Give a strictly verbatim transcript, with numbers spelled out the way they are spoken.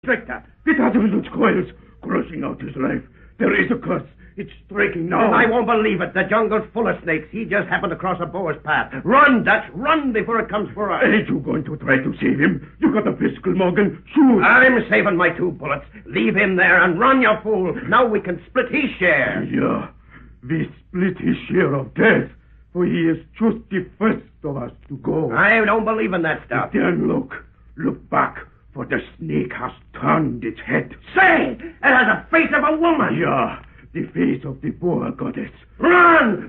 Stricter. It has its coils, crushing out his life. There is a curse. It's striking now. I won't believe it. The jungle's full of snakes. He just happened to cross a boar's path. Run, Dutch, run before it comes for us. Ain't you going to try to save him? You got a pistol, Morgan. Shoot. I'm saving my two bullets. Leave him there and run, you fool. Now we can split his share. Yeah, we split his share of death, for he is just the first of us to go. I don't believe in that stuff. Then look. Look back, for the snake has turned its head. Say, it has a face of a woman. Yeah, the face of the boar goddess. Run!